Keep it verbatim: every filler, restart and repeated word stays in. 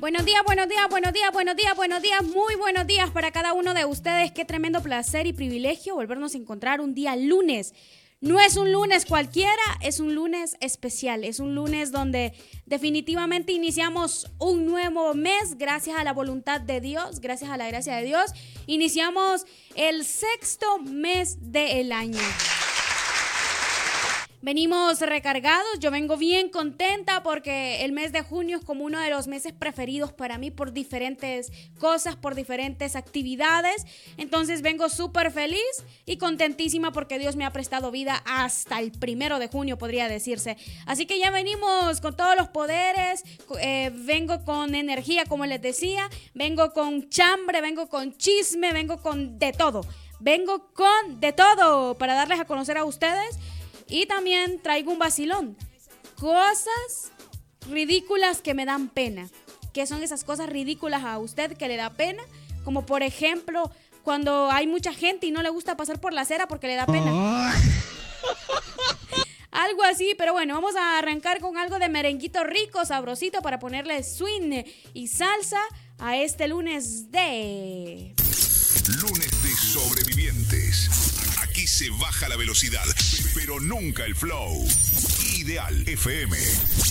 Buenos días, buenos días, buenos días, buenos días, buenos días, muy buenos días para cada uno de ustedes. Qué tremendo placer y privilegio volvernos a encontrar un día lunes. No es un lunes cualquiera, es un lunes especial, es un lunes donde definitivamente iniciamos un nuevo mes gracias a la voluntad de Dios, gracias a la gracia de Dios. Iniciamos el sexto mes del año. Venimos recargados, yo vengo bien contenta porque el mes de junio es como uno de los meses preferidos para mí por diferentes cosas, por diferentes actividades. Entonces vengo súper feliz y contentísima porque Dios me ha prestado vida hasta el primero de junio, podría decirse. Así que ya venimos con todos los poderes, eh, vengo con energía, como les decía, vengo con chambre, vengo con chisme, vengo con de todo. Vengo con de todo para darles a conocer a ustedes. Y también traigo un vacilón, cosas ridículas que me dan pena. ¿Qué son esas cosas ridículas a usted que le da pena? Como por ejemplo, cuando hay mucha gente y no le gusta pasar por la acera porque le da pena. Algo así, pero bueno, vamos a arrancar con algo de merenguito rico, sabrosito para ponerle swing y salsa a este lunes de... Lunes de sobrevivientes. Aquí se baja la velocidad, pero nunca el flow. Ideal F M.